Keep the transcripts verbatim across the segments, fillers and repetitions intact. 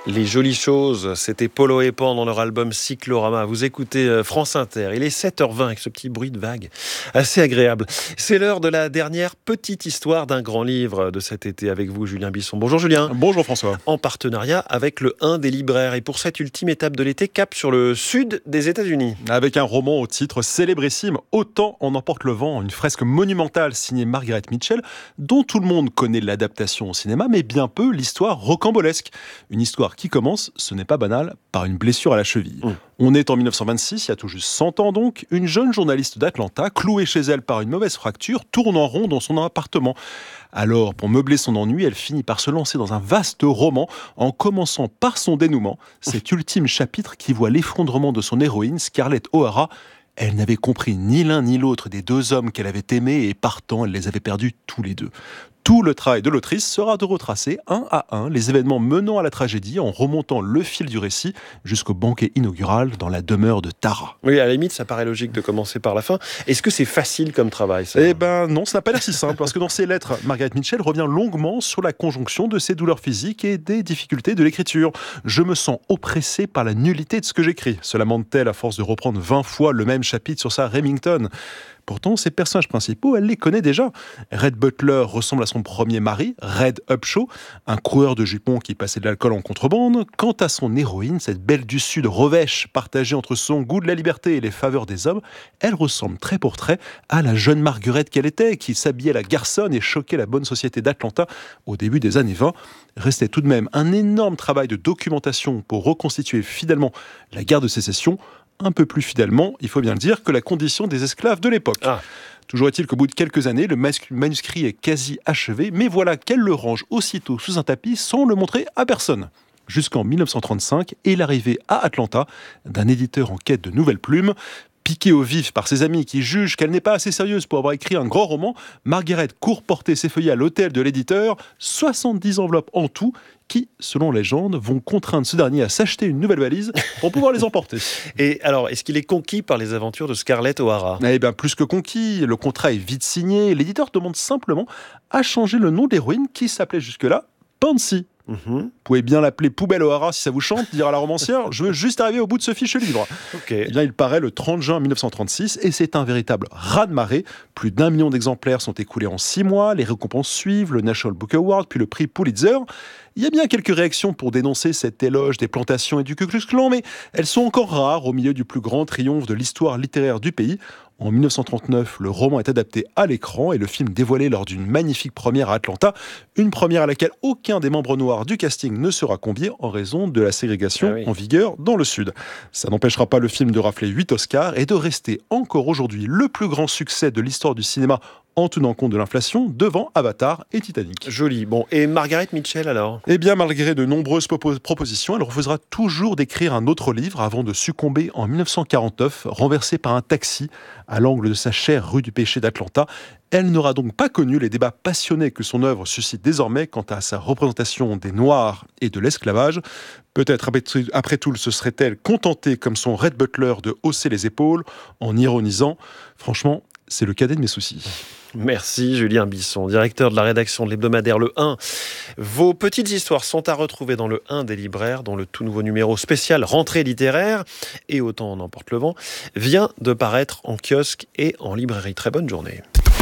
Les jolies choses, c'était Polo et Pan dans leur album Cyclorama. Vous écoutez France Inter. Il est sept heures vingt avec ce petit bruit de vague assez agréable. C'est l'heure de la dernière petite histoire d'un grand livre de cet été avec vous, Julien Bisson. Bonjour Julien. Bonjour François. En partenariat avec le un des libraires. Et pour cette ultime étape de l'été, cap sur le sud des États-Unis. Avec un roman au titre célébrissime, Autant en emporte le vent, une fresque monumentale signée Margaret Mitchell, dont tout le monde connaît l'adaptation au cinéma, mais bien peu l'histoire rocambolesque. Une histoire qui commence, ce n'est pas banal, par une blessure à la cheville. Mmh. On est en dix-neuf cent vingt-six, il y a tout juste cent ans donc, une jeune journaliste d'Atlanta, clouée chez elle par une mauvaise fracture, tourne en rond dans son appartement. Alors, pour meubler son ennui, elle finit par se lancer dans un vaste roman, en commençant par son dénouement, cet ultime chapitre qui voit l'effondrement de son héroïne, Scarlett O'Hara. Elle n'avait compris ni l'un ni l'autre des deux hommes qu'elle avait aimés et partant, elle les avait perdus tous les deux. Tout le travail de l'autrice sera de retracer un à un les événements menant à la tragédie en remontant le fil du récit jusqu'au banquet inaugural dans la demeure de Tara. Oui, à la limite, ça paraît logique de commencer par la fin. Est-ce que c'est facile comme travail, ça ? Eh ben non, ça n'a pas l'air si simple, parce que dans ses lettres, Margaret Mitchell revient longuement sur la conjonction de ses douleurs physiques et des difficultés de l'écriture. Je me sens oppressée par la nullité de ce que j'écris. Se lamente-t-elle à force de reprendre vingt fois le même chapitre sur sa Remington. Pourtant, ses personnages principaux, elle les connaît déjà. Red Butler ressemble à son premier mari, Red Upshaw, un coureur de jupons qui passait de l'alcool en contrebande. Quant à son héroïne, cette belle du Sud revêche, partagée entre son goût de la liberté et les faveurs des hommes, elle ressemble trait pour trait à la jeune Marguerite qu'elle était, qui s'habillait à la garçonne et choquait la bonne société d'Atlanta au début des années vingt. Restait tout de même un énorme travail de documentation pour reconstituer fidèlement la guerre de sécession, un peu plus fidèlement, il faut bien le dire, que la condition des esclaves de l'époque. Ah. Toujours est-il qu'au bout de quelques années, le manuscrit est quasi achevé, mais voilà qu'elle le range aussitôt sous un tapis sans le montrer à personne. Jusqu'en dix-neuf cent trente-cinq et l'arrivée à Atlanta d'un éditeur en quête de nouvelles plumes. Piquée au vif par ses amis qui jugent qu'elle n'est pas assez sérieuse pour avoir écrit un grand roman, Margaret court porter ses feuillets à l'hôtel de l'éditeur, soixante-dix enveloppes en tout, qui, selon légende, vont contraindre ce dernier à s'acheter une nouvelle valise pour pouvoir les emporter. Et alors, est-ce qu'il est conquis par les aventures de Scarlett O'Hara ? Eh bien, plus que conquis, le contrat est vite signé, l'éditeur demande simplement à changer le nom de l'héroïne qui s'appelait jusque-là Pansy. Mm-hmm. Vous pouvez bien l'appeler Poubelle O'Hara si ça vous chante, dira la romancière. Je veux juste arriver au bout de ce fichu livre. Okay. Eh bien, il paraît le trente juin dix-neuf cent trente-six et c'est un véritable raz-de-marée. Plus d'un million d'exemplaires sont écoulés en six mois. Les récompenses suivent, le National Book Award, puis le prix Pulitzer. Il y a bien quelques réactions pour dénoncer cet éloge des plantations et du Ku Klux Klan, mais elles sont encore rares au milieu du plus grand triomphe de l'histoire littéraire du pays. En dix-neuf cent trente-neuf, le roman est adapté à l'écran et le film dévoilé lors d'une magnifique première à Atlanta. Une première à laquelle aucun des membres noirs du casting ne sera convié en raison de la ségrégation ah oui. en vigueur dans le Sud. Ça n'empêchera pas le film de rafler huit Oscars et de rester encore aujourd'hui le plus grand succès de l'histoire du cinéma en tenant compte de l'inflation, devant Avatar et Titanic. Joli. Bon, et Margaret Mitchell alors ? Eh bien, malgré de nombreuses propo- propositions, elle refusera toujours d'écrire un autre livre avant de succomber en dix-neuf cent quarante-neuf, renversée par un taxi à l'angle de sa chère rue du Péché d'Atlanta. Elle n'aura donc pas connu les débats passionnés que son œuvre suscite désormais quant à sa représentation des Noirs et de l'esclavage. Peut-être après tout se serait-elle contentée, comme son Red Butler, de hausser les épaules en ironisant. Franchement, c'est le cadet de mes soucis. Merci Julien Bisson, directeur de la rédaction de l'hebdomadaire Le un. Vos petites histoires sont à retrouver dans Le un des libraires, dont le tout nouveau numéro spécial Rentrée littéraire, et Autant en emporte le vent, vient de paraître en kiosque et en librairie. Très bonne journée.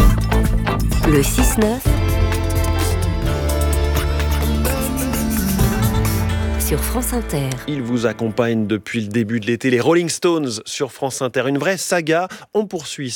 Le six neuf sur France Inter. Il vous accompagne depuis le début de l'été, les Rolling Stones sur France Inter. Une vraie saga, on poursuit